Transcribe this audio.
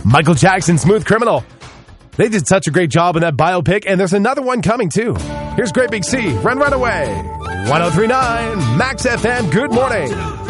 Michael Jackson, Smooth Criminal. They did such a great job in that biopic, and there's another one coming, too. Here's Great Big Sea, Run, Run Away. 1039, Max FM, good morning.